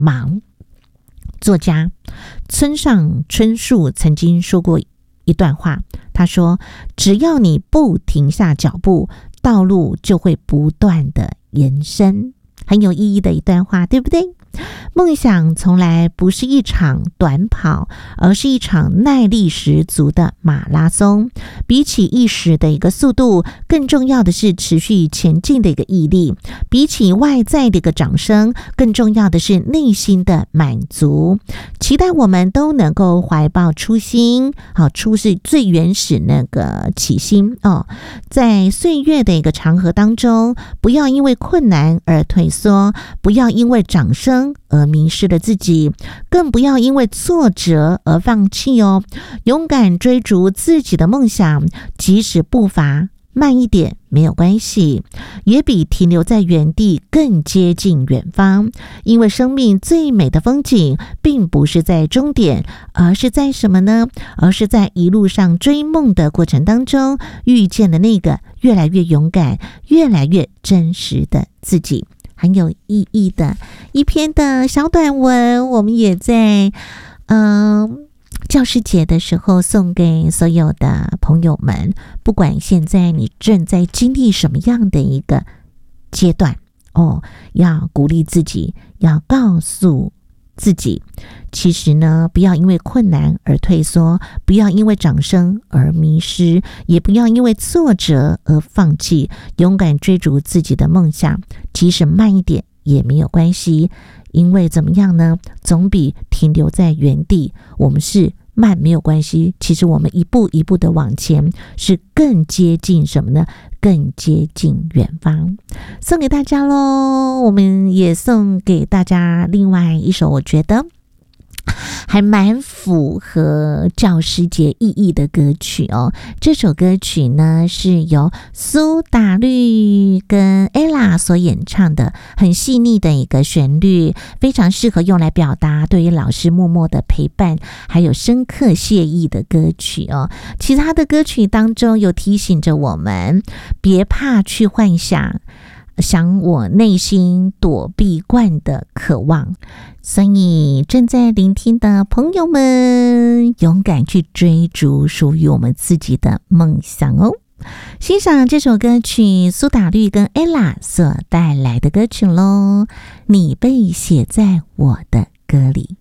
忙。作家村上春树曾经说过一段话，他说，只要你不停下脚步，道路就会不断的延伸。很有意义的一段话，对不对？梦想从来不是一场短跑，而是一场耐力十足的马拉松。比起一时的一个速度，更重要的是持续前进的一个毅力。比起外在的一个掌声，更重要的是内心的满足。期待我们都能够怀抱初心，初是最原始那个起心哦。在岁月的一个长河当中，不要因为困难而退缩，不要因为掌声而迷失了自己，更不要因为挫折而放弃哦。勇敢追逐自己的梦想，即使步伐慢一点没有关系，也比停留在原地更接近远方。因为生命最美的风景并不是在终点，而是在什么呢？而是在一路上追梦的过程当中，遇见了那个越来越勇敢、越来越真实的自己。很有意义的一篇的小短文，我们也在教师节的时候送给所有的朋友们。不管现在你正在经历什么样的一个阶段要鼓励自己，要告诉自己，其实呢，不要因为困难而退缩，不要因为掌声而迷失，也不要因为挫折而放弃，勇敢追逐自己的梦想，即使慢一点也没有关系。因为怎么样呢？总比停留在原地，我们是慢没有关系，其实我们一步一步的往前，是更接近什么呢？更接近远方。送给大家咯，我们也送给大家另外一首我觉得还蛮符合教师节意义的歌曲哦。这首歌曲呢是由苏打绿跟 Ella 所演唱的，很细腻的一个旋律，非常适合用来表达对于老师默默的陪伴，还有深刻谢意的歌曲哦。其他的歌曲当中有提醒着我们，别怕去幻想我内心躲避惯的渴望。所以正在聆听的朋友们，勇敢去追逐属于我们自己的梦想哦。欣赏这首歌曲，苏打绿跟 Ella 所带来的歌曲咯，你被写在我的歌里。